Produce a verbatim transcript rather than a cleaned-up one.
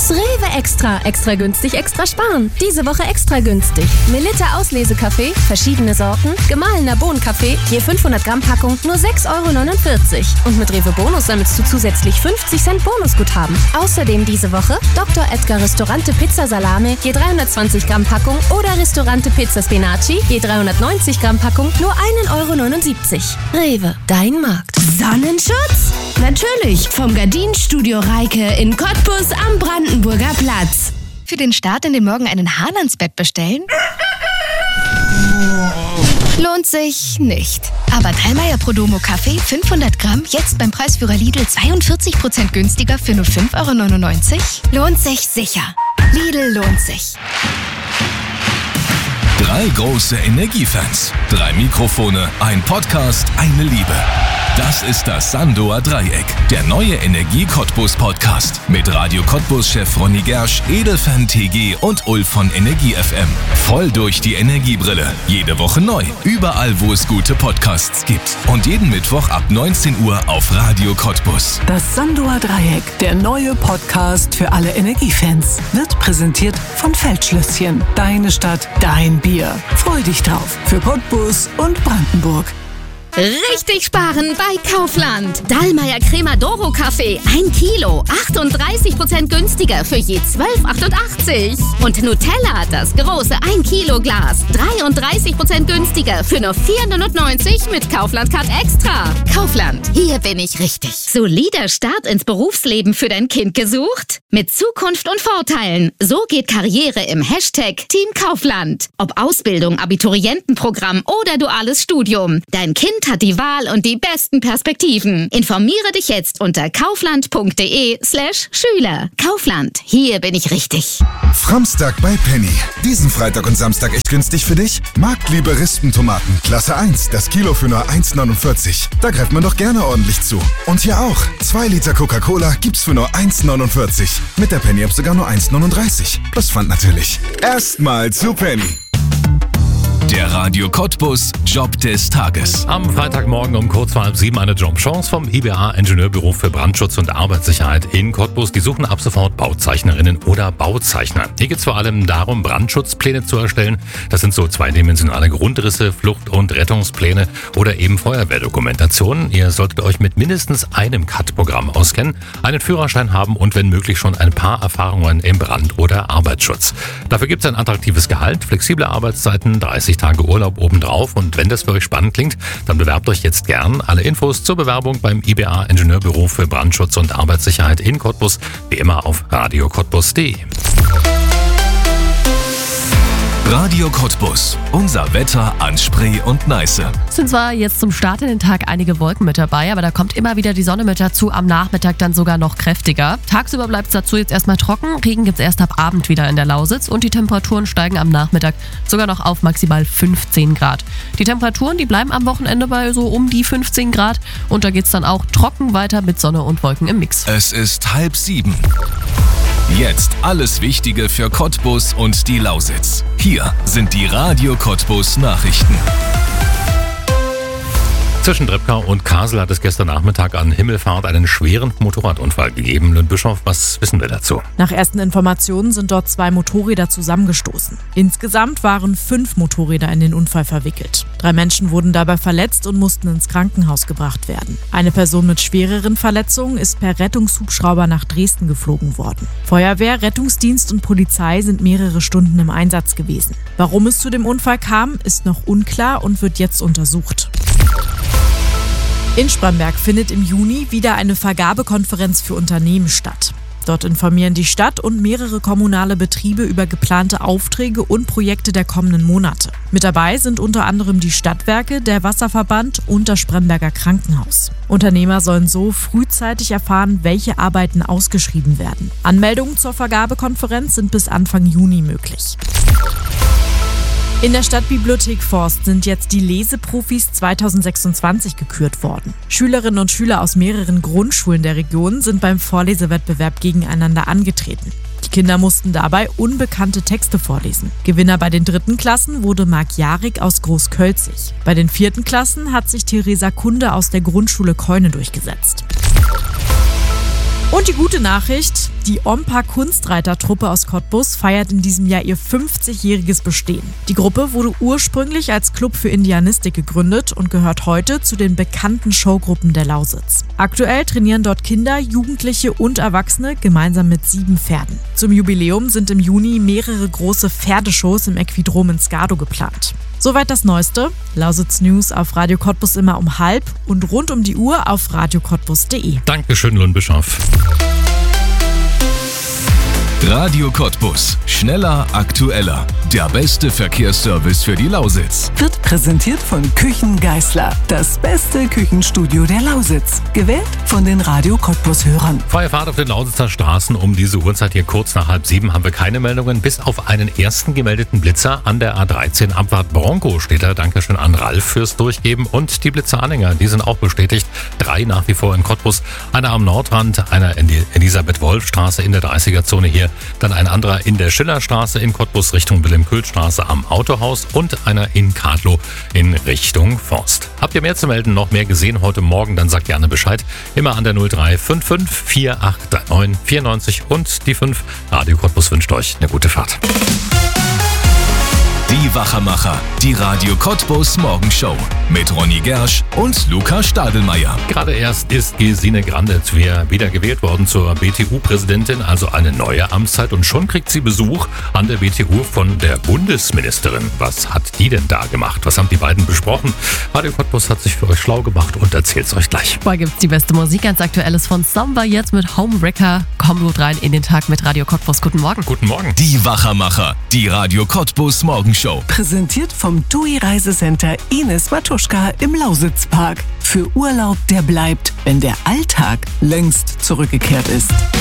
Jetzt Rewe Extra. Extra günstig, extra sparen. Diese Woche extra günstig. Melitta Auslesekaffee, verschiedene Sorten, gemahlener Bohnenkaffee, je fünfhundert Gramm Packung, nur sechs Euro neunundvierzig. Und mit Rewe Bonus sammelst du zusätzlich fünfzig Cent Bonusguthaben. Außerdem diese Woche Doktor Edgar Ristorante Pizza Salame, je dreihundertzwanzig Gramm Packung oder Ristorante Pizza Spinaci, je dreihundertneunzig Gramm Packung, nur ein Euro neunundsiebzig. Rewe, dein Markt. Sonnenschutz? Natürlich, vom Gardinenstudio Reike in Cottbus am Brandenburger Platz. Für den Start in den Morgen einen Hahn ans Bett bestellen? Lohnt sich nicht. Aber Dallmayr Prodomo Kaffee fünfhundert Gramm jetzt beim Preisführer Lidl zweiundvierzig Prozent günstiger für nur fünf Euro neunundneunzig? Lohnt sich sicher. Lidl lohnt sich. Drei große Energiefans, drei Mikrofone, ein Podcast, eine Liebe. Das ist das Sandoer Dreieck, der neue Energie-Cottbus-Podcast mit Radio Cottbus-Chef Ronny Gersch, Edelfan T G und Ulf von Energie F M. Voll durch die Energiebrille. Jede Woche neu. Überall, wo es gute Podcasts gibt. Und jeden Mittwoch ab neunzehn Uhr auf Radio Cottbus. Das Sandoer Dreieck, der neue Podcast für alle Energiefans, wird präsentiert von Feldschlösschen. Deine Stadt, dein Bier. Freu dich drauf. Für Cottbus und Brandenburg. Richtig sparen bei Kaufland. Dallmayr Cremadoro Kaffee, ein Kilo, achtunddreißig Prozent günstiger für je zwölf Euro achtundachtzig. Und Nutella, das große ein Kilo Glas, dreiunddreißig Prozent günstiger für nur vier Euro neunundneunzig mit Kaufland Card Extra. Kaufland, hier bin ich richtig. Solider Start ins Berufsleben für dein Kind gesucht? Mit Zukunft und Vorteilen. So geht Karriere im Hashtag Team Kaufland. Ob Ausbildung, Abiturientenprogramm oder duales Studium. Dein Kind hat die Wahl und die besten Perspektiven. Informiere dich jetzt unter kaufland.de slash Schüler. Kaufland, hier bin ich richtig. Framstag bei Penny. Diesen Freitag und Samstag echt günstig für dich? Marktliebe Rispentomaten, Klasse eins, das Kilo für nur eins Euro neunundvierzig. Da greift man doch gerne ordentlich zu. Und hier auch, zwei Liter Coca-Cola gibt's für nur eins Euro neunundvierzig. Mit der Penny-App sogar nur eins Euro neununddreißig. Plus Pfand natürlich. Erstmal zu Penny. Der Radio Cottbus Job des Tages. Am Freitagmorgen um kurz vor halb sieben eine Jobchance vom I B A Ingenieurbüro für Brandschutz und Arbeitssicherheit in Cottbus. Die suchen ab sofort Bauzeichnerinnen oder Bauzeichner. Hier geht es vor allem darum, Brandschutzpläne zu erstellen. Das sind so zweidimensionale Grundrisse, Flucht- und Rettungspläne oder eben Feuerwehrdokumentationen. Ihr solltet euch mit mindestens einem C A D-Programm auskennen, einen Führerschein haben und wenn möglich schon ein paar Erfahrungen im Brand- oder Arbeitsschutz. Dafür gibt es ein attraktives Gehalt, flexible Arbeitszeiten, dreißig Tage Urlaub obendrauf und wenn das für euch spannend klingt, dann bewerbt euch jetzt gern. Alle Infos zur Bewerbung beim I B A Ingenieurbüro für Brandschutz und Arbeitssicherheit in Cottbus, wie immer auf radio cottbus punkt de. Radio Cottbus. Unser Wetter an Spree und Neiße. Es sind zwar jetzt zum Start in den Tag einige Wolken mit dabei, aber da kommt immer wieder die Sonne mit dazu, am Nachmittag dann sogar noch kräftiger. Tagsüber bleibt es dazu jetzt erstmal trocken, Regen gibt es erst ab Abend wieder in der Lausitz und die Temperaturen steigen am Nachmittag sogar noch auf maximal fünfzehn Grad. Die Temperaturen, die bleiben am Wochenende bei so um die fünfzehn Grad und da geht es dann auch trocken weiter mit Sonne und Wolken im Mix. Es ist halb sieben. Jetzt alles Wichtige für Cottbus und die Lausitz. Hier sind die Radio Cottbus Nachrichten. Zwischen Drebkau und Kassel hat es gestern Nachmittag an Himmelfahrt einen schweren Motorradunfall gegeben. Lünd-Bischof, was wissen wir dazu? Nach ersten Informationen sind dort zwei Motorräder zusammengestoßen. Insgesamt waren fünf Motorräder in den Unfall verwickelt. Drei Menschen wurden dabei verletzt und mussten ins Krankenhaus gebracht werden. Eine Person mit schwereren Verletzungen ist per Rettungshubschrauber nach Dresden geflogen worden. Feuerwehr, Rettungsdienst und Polizei sind mehrere Stunden im Einsatz gewesen. Warum es zu dem Unfall kam, ist noch unklar und wird jetzt untersucht. In Spremberg findet im Juni wieder eine Vergabekonferenz für Unternehmen statt. Dort informieren die Stadt und mehrere kommunale Betriebe über geplante Aufträge und Projekte der kommenden Monate. Mit dabei sind unter anderem die Stadtwerke, der Wasserverband und das Spremberger Krankenhaus. Unternehmer sollen so frühzeitig erfahren, welche Arbeiten ausgeschrieben werden. Anmeldungen zur Vergabekonferenz sind bis Anfang Juni möglich. In der Stadtbibliothek Forst sind jetzt die Leseprofis zweitausendsechsundzwanzig gekürt worden. Schülerinnen und Schüler aus mehreren Grundschulen der Region sind beim Vorlesewettbewerb gegeneinander angetreten. Die Kinder mussten dabei unbekannte Texte vorlesen. Gewinner bei den dritten Klassen wurde Marc Jarik aus Großkölzig. Bei den vierten Klassen hat sich Theresa Kunde aus der Grundschule Keune durchgesetzt. Und die gute Nachricht, die Ompa Kunstreitertruppe aus Cottbus feiert in diesem Jahr ihr fünfzigjähriges Bestehen. Die Gruppe wurde ursprünglich als Club für Indianistik gegründet und gehört heute zu den bekannten Showgruppen der Lausitz. Aktuell trainieren dort Kinder, Jugendliche und Erwachsene gemeinsam mit sieben Pferden. Zum Jubiläum sind im Juni mehrere große Pferdeshows im Equidrom in Skado geplant. Soweit das Neueste. Lausitz News auf Radio Cottbus immer um halb und rund um die Uhr auf radio cottbus punkt de. Dankeschön, Lundbischof. Radio Cottbus. Schneller, aktueller. Der beste Verkehrsservice für die Lausitz. Wird präsentiert von Küchen Geisler. Das beste Küchenstudio der Lausitz. Gewählt von den Radio Cottbus-Hörern. Freie Fahrt auf den Lausitzer Straßen. Um diese Uhrzeit hier kurz nach halb sieben haben wir keine Meldungen. Bis auf einen ersten gemeldeten Blitzer an der A dreizehn Abfahrt Bronco steht da. Dankeschön an Ralf fürs Durchgeben. Und die Blitzeranhänger, die sind auch bestätigt. Drei nach wie vor in Cottbus. Einer am Nordrand, einer in die Elisabeth-Wolf-Straße in der dreißiger-Zone hier. Dann ein anderer in der Schillerstraße in Cottbus Richtung Wilhelm-Kühl-Straße am Autohaus und einer in Kadlow in Richtung Forst. Habt ihr mehr zu melden, noch mehr gesehen heute Morgen, dann sagt gerne Bescheid. Immer an der null drei fünf fünf vier acht neun vier neun und die fünf. Radio Cottbus wünscht euch eine gute Fahrt. Die Wachermacher, die Radio Cottbus Morgenshow mit Ronny Gersch und Luca Stadelmeier. Gerade erst ist Gesine Grandezwer wieder gewählt worden zur B T U-Präsidentin, also eine neue Amtszeit. Und schon kriegt sie Besuch an der B T U von der Bundesministerin. Was hat die denn da gemacht? Was haben die beiden besprochen? Radio Cottbus hat sich für euch schlau gemacht und erzählt es euch gleich. Dabei gibt's die beste Musik, ganz Aktuelles von Samba jetzt mit Homewrecker. Komm gut rein in den Tag mit Radio Cottbus. Guten Morgen. Guten Morgen. Die Wachermacher, die Radio Cottbus Morgenshow. Präsentiert vom T U I Reisecenter Ines Matuschka im Lausitzpark. Für Urlaub, der bleibt, wenn der Alltag längst zurückgekehrt ist.